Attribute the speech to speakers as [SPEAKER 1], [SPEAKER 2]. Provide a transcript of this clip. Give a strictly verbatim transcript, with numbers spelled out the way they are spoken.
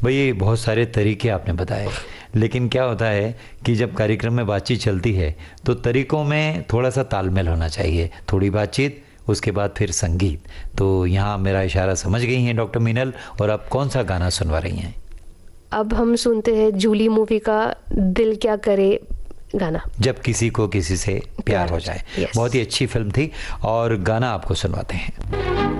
[SPEAKER 1] भाई बहुत सारे तरीके आपने बताए, लेकिन क्या होता है कि जब कार्यक्रम में बातचीत चलती है तो तरीकों में थोड़ा सा तालमेल होना चाहिए, थोड़ी बातचीत उसके बाद फिर संगीत। तो यहाँ मेरा इशारा समझ गई हैं डॉक्टर मीनल, और अब कौन सा गाना सुनवा रही हैं?
[SPEAKER 2] अब हम सुनते हैं जूली मूवी का दिल क्या करे गाना,
[SPEAKER 1] जब किसी को किसी से प्यार हो जाए।
[SPEAKER 2] yes.
[SPEAKER 1] बहुत ही अच्छी फिल्म थी और गाना आपको सुनवाते हैं।